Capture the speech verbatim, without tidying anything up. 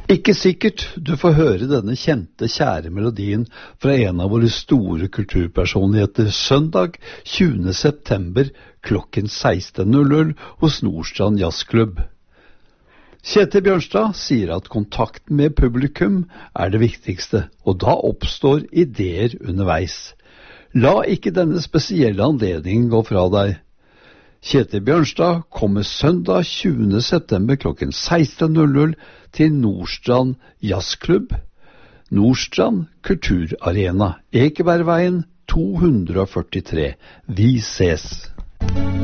Ikke sikkert du får høre denne kjente, kjære melodien fra en av våre store kulturpersonligheter søndag tjuende september klokken seksten null null hos Nordstrand Jazzklubb. Kjetil Bjørnstad sier at kontakten med publikum er det viktigste, og da oppstår ideer underveis. La ikke denne spesielle anledningen gå fra deg. Kjetil Bjørnstad kommer søndag tjuende september klokken seksten null null til Nordstrand Jazzklubb, Nordstrand Kulturarena, Ekebergveien to hundre og førtitre. Vi ses!